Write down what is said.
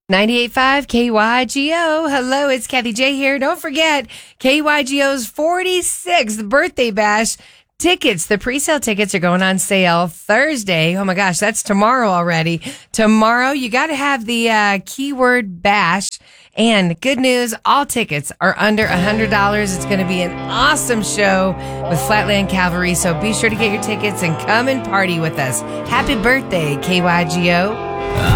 98.5 KYGO. Hello, it's Kathy J here. Don't forget, KYGO's 46th birthday bash tickets. The pre-sale tickets are going on sale Thursday. Oh my gosh, that's tomorrow already. Tomorrow, you got to have the keyword bash. And good news, all tickets are under $100. It's going to be an awesome show with Flatland Cavalry. So be sure to get your tickets and come and party with us. Happy birthday, KYGO.